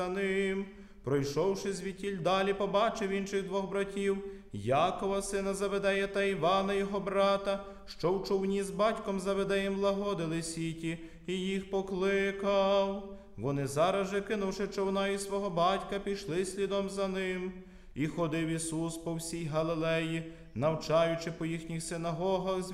за ним. Пройшовши звідтіль далі, побачив інших двох братів, Якова, сина Заведея, та Івана, його брата, що в човні з батьком Заведеєм лагодили сіті, і їх покликав. Вони зараз же, кинувши човна і свого батька, пішли слідом за ним. І ходив Ісус по всій Галилеї, навчаючи по їхніх синагогах,